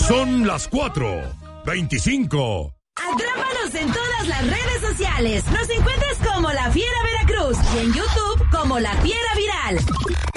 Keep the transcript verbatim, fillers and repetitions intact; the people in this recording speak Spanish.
Son las cuatro veinticinco. Atrápanos en todas las redes sociales. Nos encuentras como La Fiera Veracruz y en YouTube como La Fiera Viral.